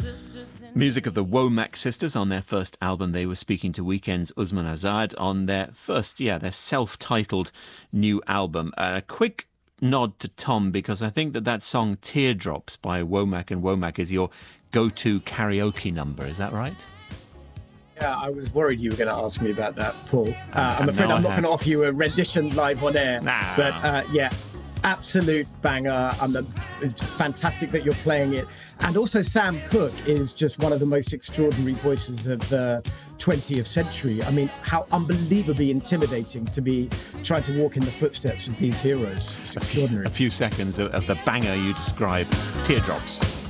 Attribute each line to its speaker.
Speaker 1: Music of the Womack Sisters on their first album. They were speaking to Weekend's Usman Azad on their first, their self-titled new album. A quick nod to Tom, because I think that song Teardrops by Womack and Womack is your go-to karaoke number. Is that right?
Speaker 2: Yeah, I was worried you were going to ask me about that, Paul. I'm afraid I'm not going to offer you a rendition live on air.
Speaker 1: Nah.
Speaker 2: But absolute banger. It's fantastic that you're playing it. And also Sam Cooke is just one of the most extraordinary voices of the 20th century. I mean, how unbelievably intimidating to be trying to walk in the footsteps of these heroes. It's extraordinary.
Speaker 1: A few seconds of the banger you describe, Teardrops.